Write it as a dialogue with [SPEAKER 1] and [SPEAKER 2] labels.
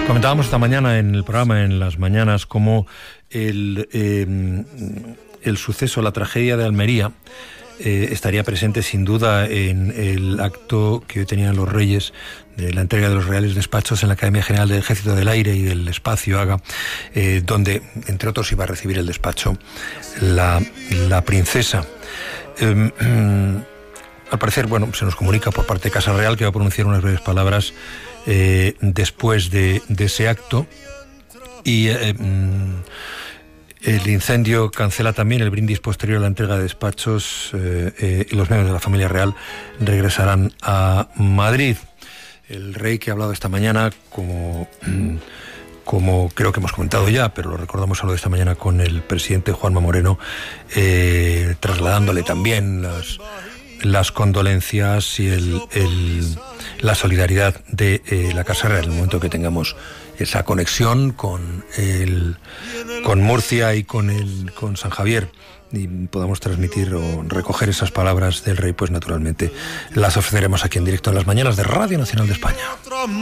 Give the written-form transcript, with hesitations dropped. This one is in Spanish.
[SPEAKER 1] Comentábamos esta mañana en el programa, en las mañanas, cómo el suceso, la tragedia de Almería, estaría presente sin duda en el acto que hoy tenían los Reyes de la entrega de los Reales Despachos en la Academia General del Ejército del Aire y del Espacio, AGA, donde, entre otros, iba a recibir el despacho la princesa. Al parecer, bueno, se nos comunica por parte de Casa Real que va a pronunciar unas breves palabras después de ese acto, y el incendio cancela también el brindis posterior a la entrega de despachos, y los miembros de la familia real regresarán a Madrid. El rey, que ha hablado esta mañana, como creo que hemos comentado ya, pero lo recordamos, habló esta mañana con el presidente Juanma Moreno, trasladándole también las condolencias y la solidaridad de la Casa Real en el momento que tengamos esa conexión con Murcia y con San Javier y podamos transmitir o recoger esas palabras del rey, pues naturalmente las ofreceremos aquí en directo en las mañanas de Radio Nacional de España.